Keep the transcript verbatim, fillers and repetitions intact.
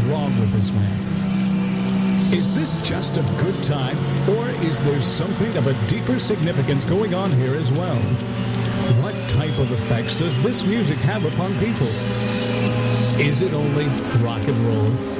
wrong with this man? Is this just a good time, or is there something of a deeper significance going on here as well? What type of effects does this music have upon people? Is it only rock and roll?